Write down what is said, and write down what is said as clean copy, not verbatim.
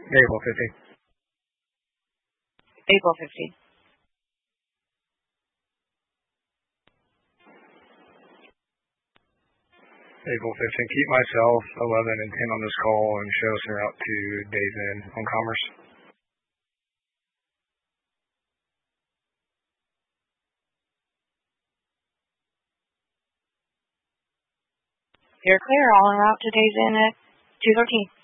April 15. April 15. April 15. Keep myself, 11, and 10 on this call and show us out to Days Inn on Commerce. You're clear. All en route to Days Inn at 2:13.